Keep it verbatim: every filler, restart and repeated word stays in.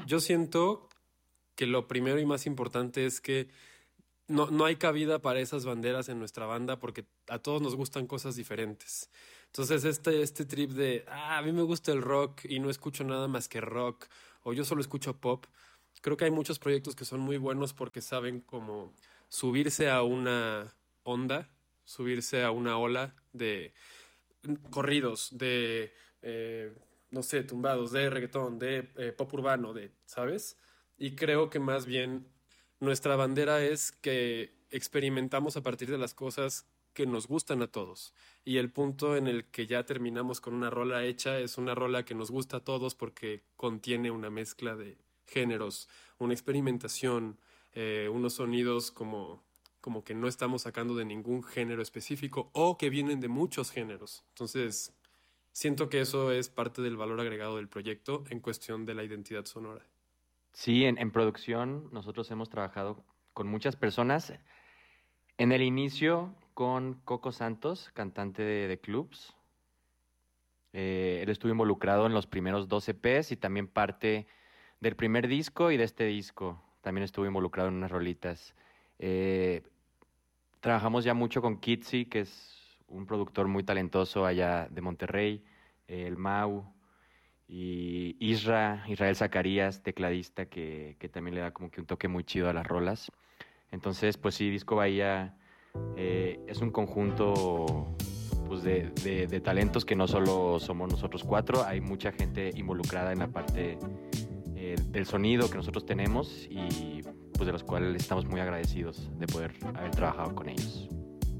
Yo siento que lo primero y más importante es que no, no hay cabida para esas banderas en nuestra banda porque a todos nos gustan cosas diferentes. Entonces, este, este trip de, ah, a mí me gusta el rock y no escucho nada más que rock, o yo solo escucho pop, creo que hay muchos proyectos que son muy buenos porque saben cómo subirse a una onda, subirse a una ola de corridos, de, eh, no sé, tumbados, de reggaetón, de eh, pop urbano, de, ¿sabes? Y creo que más bien nuestra bandera es que experimentamos a partir de las cosas que nos gustan a todos. Y el punto en el que ya terminamos con una rola hecha es una rola que nos gusta a todos porque contiene una mezcla de géneros, una experimentación, eh, unos sonidos como, como que no estamos sacando de ningún género específico o que vienen de muchos géneros. Entonces, siento que eso es parte del valor agregado del proyecto en cuestión de la identidad sonora. Sí, en, en producción nosotros hemos trabajado con muchas personas. En el inicio con Coco Santos, cantante de, de clubs. Eh, él estuvo involucrado en los primeros dos E Pes y también parte del primer disco y de este disco. También estuvo involucrado en unas rolitas. Eh, Trabajamos ya mucho con Kitsi, que es un productor muy talentoso allá de Monterrey, eh, el Mau, y Isra, Israel Zacarías, tecladista, que, que también le da como que un toque muy chido a las rolas. Entonces, pues sí, Disco Bahía eh, es un conjunto pues de, de, de talentos que no solo somos nosotros cuatro, hay mucha gente involucrada en la parte eh, del sonido que nosotros tenemos y pues de los cuales estamos muy agradecidos de poder haber trabajado con ellos.